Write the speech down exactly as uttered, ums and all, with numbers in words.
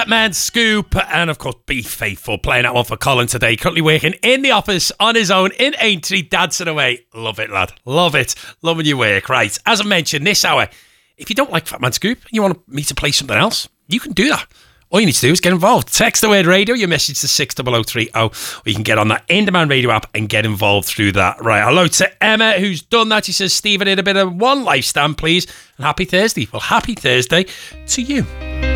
Fatman Scoop, and of course Be Faithful, playing that one for Colin today. Currently working in the office on his own in Aintree, dancing away. Love it, lad. Love it. Loving your work. Right, as I mentioned, this hour, if you don't like Fatman Scoop and you want me to play something else, you can do that. All you need to do is get involved. Text the word radio, your message to six oh oh three oh, or you can get on that In Demand Radio app and get involved through that. Right, hello to Emma, who's done that. She says, Steve, I need a bit of one life stand, please. And happy Thursday. Well, happy Thursday to you.